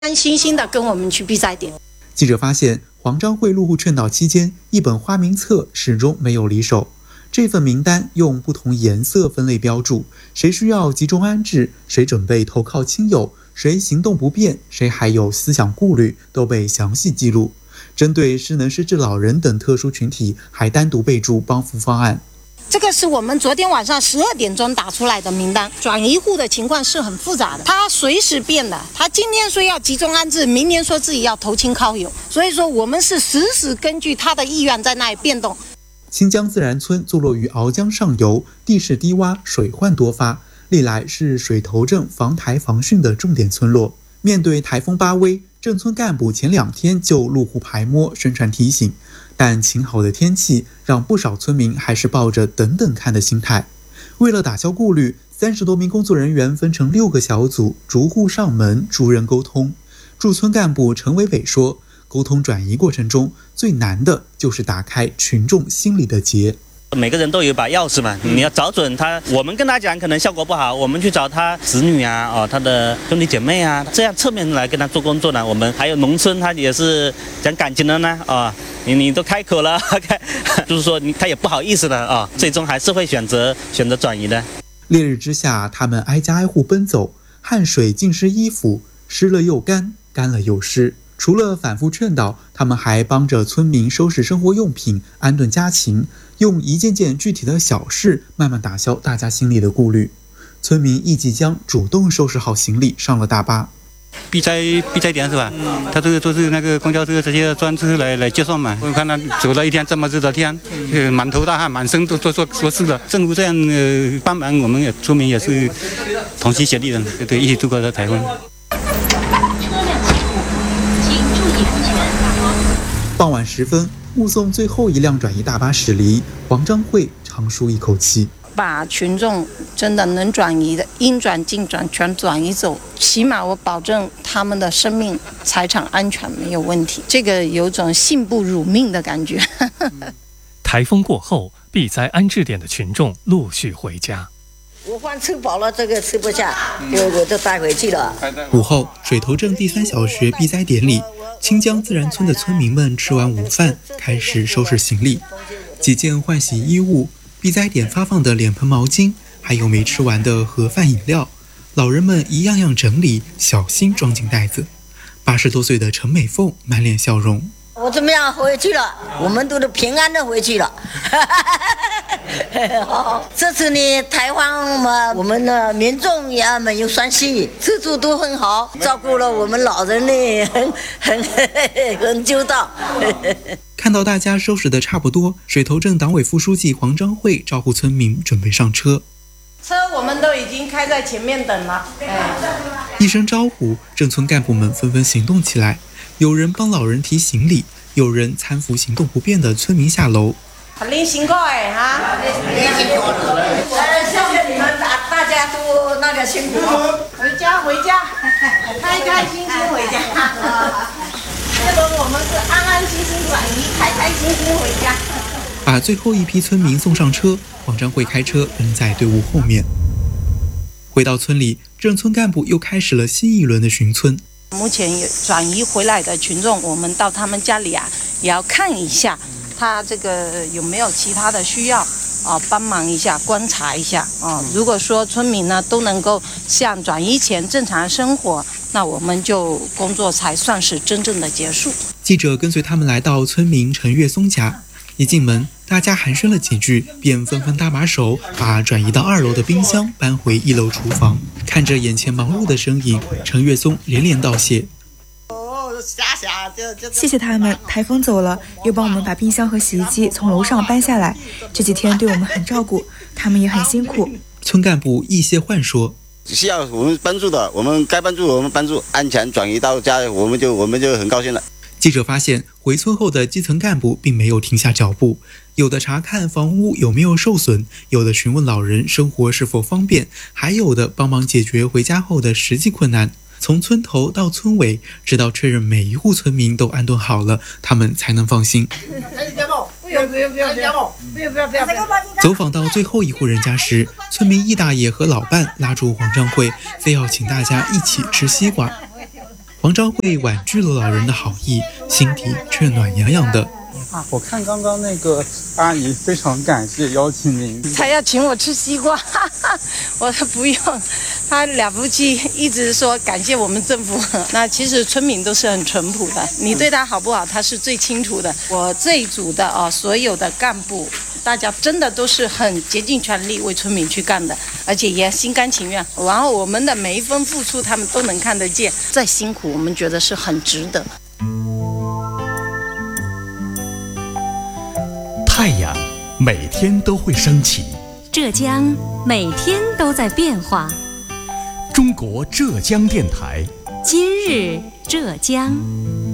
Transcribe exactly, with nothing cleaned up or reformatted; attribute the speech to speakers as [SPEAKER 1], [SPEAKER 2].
[SPEAKER 1] 安心心的跟我们去避灾点。
[SPEAKER 2] 记者发现，黄章会入户劝导期间，一本花名册始终没有离手。这份名单用不同颜色分类标注，谁需要集中安置，谁准备投靠亲友，谁行动不便，谁还有思想顾虑，都被详细记录。针对失能失智老人等特殊群体，还单独备注帮扶方案。
[SPEAKER 1] 这个是我们昨天晚上十二点钟打出来的名单，转移户的情况是很复杂的，它随时变的。他今天说要集中安置，明年说自己要投亲靠友，所以说我们是实时根据他的意愿在那里变动。
[SPEAKER 2] 清江自然村坐落于鳌江上游，地势低洼，水患多发，历来是水头镇防台防汛的重点村落。面对台风巴威，镇村干部前两天就入户排摸宣传提醒，但晴好的天气让不少村民还是抱着等等看的心态。为了打消顾虑，三十多名工作人员分成六个小组，逐户上门逐人沟通。驻村干部陈伟伟说，沟通转移过程中最难的就是打开群众心里的结。
[SPEAKER 3] 每个人都有一把钥匙嘛，你要找准他。我们跟他讲可能效果不好，我们去找他子女啊，哦，他的兄弟姐妹啊，这样侧面来跟他做工作呢。我们还有农村，他也是讲感情的呢，啊、哦，你你都开口了，就是说你他也不好意思的啊、哦，最终还是会选择选择转移的。
[SPEAKER 2] 烈日之下，他们挨家挨户奔走，汗水浸湿衣服，湿了又干，干了又湿。除了反复劝导，他们还帮着村民收拾生活用品，安顿家禽，用一件件具体的小事慢慢打消大家心里的顾虑。村民亦即将主动收拾好行李上了大巴。
[SPEAKER 4] 避灾避灾点是吧？他这个都是那个公交车这些专车来来接送嘛。我看他走了一天这么热的天，呃，满头大汗，满身都都说说是的。政府这样呃帮忙，我们也村民也是同心协力的，对，一起度过了台风。
[SPEAKER 2] 傍晚时分，目送最后一辆转移大巴驶离，黄章会长舒一口气，
[SPEAKER 1] 把群众真的能转移的应转尽转全转移走，起码我保证他们的生命财产安全没有问题，这个有种信不辱命的感觉。
[SPEAKER 5] 台风过后，避灾安置点的群众陆续回家。
[SPEAKER 6] 午饭吃饱了，这个吃不下，就我就带回去了。
[SPEAKER 2] 午后，水头镇第三小学避灾典礼，清江自然村的村民们吃完午饭，开始收拾行李，几件换洗衣物，避灾点发放的脸盆、毛巾，还有没吃完的盒饭、饮料，老人们一样样整理，小心装进袋子。八十多岁的陈美凤满脸笑容。
[SPEAKER 6] 我怎么样回去了？我们都是平安的回去了。这次呢，台湾嘛，我们的民众也没有关系，自助都很好，照顾了我们老人呢，很很很周到。
[SPEAKER 2] 看到大家收拾的差不多，水头镇党委副书记黄章会招呼村民准备上车。
[SPEAKER 1] 车我们都已经开在前面等了。哎、
[SPEAKER 2] 一声招呼，镇村干部们纷纷行动起来。有人帮老人提行李，有人搀扶行动不便的村民下楼。
[SPEAKER 1] 您辛苦哎哈！
[SPEAKER 6] 您辛苦了。呃，谢谢你们大大家都那个辛苦。
[SPEAKER 1] 回家回家，开开心心回家。这个我们是安安心心转移，开开心心回家。
[SPEAKER 2] 把最后一批村民送上车，黄章会开车跟在队伍后面。回到村里，镇村干部又开始了新一轮的巡村。
[SPEAKER 1] 目前有转移回来的群众，我们到他们家里啊，也要看一下他这个有没有其他的需要啊，帮忙一下，观察一下啊。如果说村民呢都能够像转移前正常生活，那我们就工作才算是真正的结束。
[SPEAKER 2] 记者跟随他们来到村民陈月松家，一进门，大家寒暄了几句，便纷纷搭把手，把转移到二楼的冰箱搬回一楼厨房。看着眼前忙碌的身影，陈月松连连道谢。
[SPEAKER 7] 谢谢他们，台风走了，又帮我们把冰箱和洗衣机从楼上搬下来，这几天对我们很照顾，他们也很辛苦。
[SPEAKER 2] 村干部易谢焕说：“
[SPEAKER 8] 需要我们帮助的，我们该帮助我们帮助，安全转移到家，我们就我们就很高兴了。”
[SPEAKER 2] 记者发现，回村后的基层干部并没有停下脚步，有的查看房屋有没有受损，有的询问老人生活是否方便，还有的帮忙解决回家后的实际困难。从村头到村尾，直到确认每一户村民都安顿好了，他们才能放心。走访到最后一户人家时，村民易大爷和老伴拉住黄章会，非要请大家一起吃西瓜。 王昭慧婉拒了老人的好意，心底却暖洋洋的。
[SPEAKER 9] 啊，我看刚刚那个阿姨非常感谢邀请您，
[SPEAKER 1] 他要请我吃西瓜，哈哈，我说不用，他了不起，一直说感谢我们政府。那其实村民都是很淳朴的，你对他好不好，他是最清楚的。我这一组的啊，所有的干部，大家真的都是很竭尽全力为村民去干的，而且也心甘情愿。然后我们的每一分付出，他们都能看得见，再辛苦，我们觉得是很值得。
[SPEAKER 10] 太阳每天都会升起，
[SPEAKER 11] 浙江每天都在变化。
[SPEAKER 10] 中国浙江电台，
[SPEAKER 11] 今日浙江。